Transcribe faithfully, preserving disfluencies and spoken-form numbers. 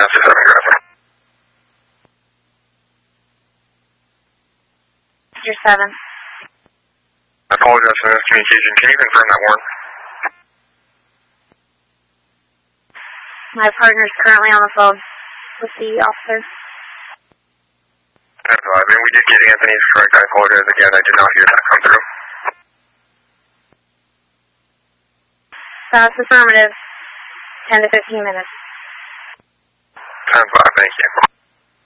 Master seven Graphic. Master seven. I apologize for this communication. Can you confirm that warrant? My partner is currently on the phone with the officer. ten five. And we did get Anthony's correct. I apologize again. I did not hear that come through. That's affirmative. ten to fifteen minutes. ten five. Thank you.